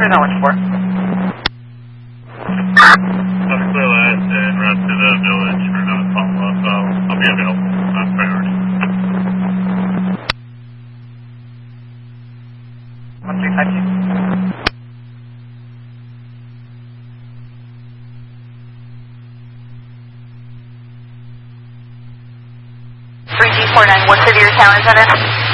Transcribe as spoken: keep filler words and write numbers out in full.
to Knowledge four. I'm clear last and route to the village for another follow-up, so I'll be available on priority. one three five two. three G four nine, what city or town is that in?